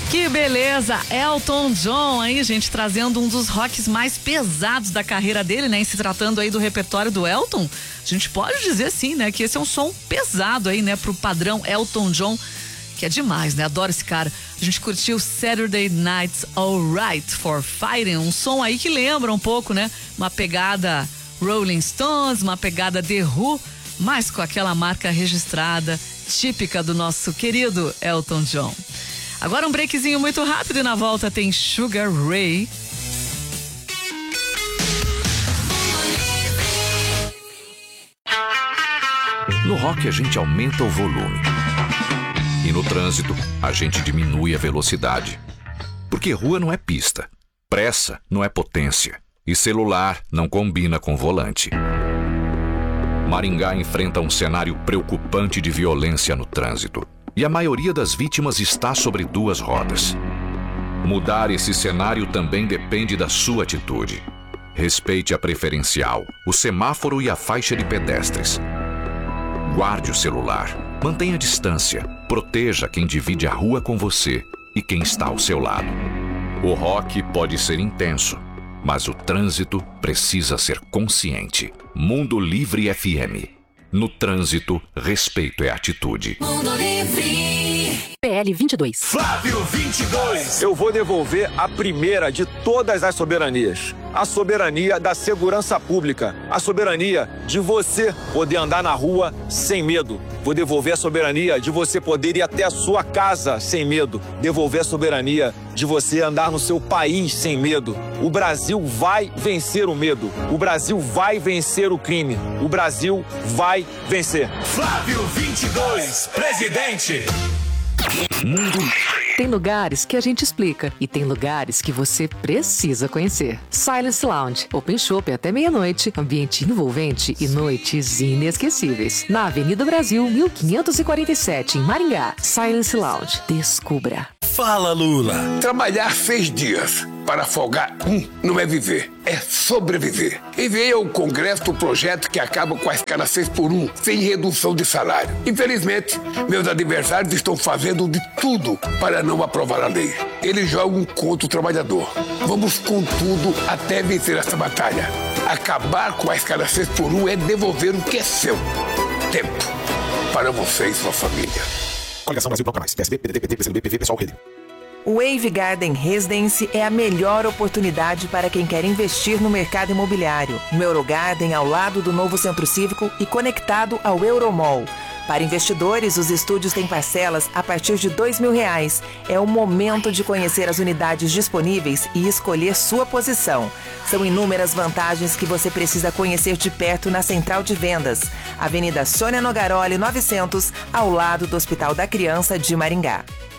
Que beleza! Elton John aí, gente, trazendo um dos rocks mais pesados da carreira dele, né? E se tratando aí do repertório do Elton, a gente pode dizer sim, né? Que esse é um som pesado aí, né? Pro padrão Elton John, que é demais, né? Adoro esse cara. A gente curtiu Saturday Night's Alright for Fighting, um som aí que lembra um pouco, né? Uma pegada Rolling Stones, uma pegada The Who, mas com aquela marca registrada, típica do nosso querido Elton John. Agora um breakzinho muito rápido e na volta tem Sugar Ray. No rock a gente aumenta o volume. E no trânsito a gente diminui a velocidade. Porque rua não é pista, pressa não é potência e celular não combina com volante. Maringá enfrenta um cenário preocupante de violência no trânsito. E a maioria das vítimas está sobre duas rodas. Mudar esse cenário também depende da sua atitude. Respeite a preferencial, o semáforo e a faixa de pedestres. Guarde o celular, mantenha a distância, proteja quem divide a rua com você e quem está ao seu lado. O rock pode ser intenso, mas o trânsito precisa ser consciente. Mundo Livre FM. No trânsito, respeito é atitude. Mundo Livre. PL 22. Flávio 22. Eu vou devolver a primeira de todas as soberanias. A soberania da segurança pública. A soberania de você poder andar na rua sem medo. Vou devolver a soberania de você poder ir até a sua casa sem medo. Devolver a soberania de você andar no seu país sem medo. O Brasil vai vencer o medo. O Brasil vai vencer o crime. O Brasil vai vencer. Flávio 22, presidente. Mundo Tem lugares que a gente explica e tem lugares que você precisa conhecer. Silence Lounge, Open Shopping até meia-noite, ambiente envolvente e noites inesquecíveis. Na Avenida Brasil, 1547, em Maringá. Silence Lounge, descubra. Fala, Lula. Trabalhar 6 dias para folgar não é viver, é sobreviver. Enviei ao Congresso o projeto que acaba com a escala 6x1, sem redução de salário. Infelizmente, meus adversários estão fazendo de tudo para não aprovar a lei. Eles jogam contra o trabalhador. Vamos com tudo até vencer essa batalha. Acabar com a escala 6x1 é devolver o que é seu. Tempo para você e sua família. Coligação Brasil Bloco Mais, PSB, PDT, PT, PCdoB, PV, Pessoal, Rede. O Wave Garden Residence é a melhor oportunidade para quem quer investir no mercado imobiliário. No Eurogarden, ao lado do novo Centro Cívico e conectado ao Euromall. Para investidores, os estúdios têm parcelas a partir de R$2.000. É o momento de conhecer as unidades disponíveis e escolher sua posição. São inúmeras vantagens que você precisa conhecer de perto na Central de Vendas. Avenida Sônia Nogaroli, 900, ao lado do Hospital da Criança de Maringá.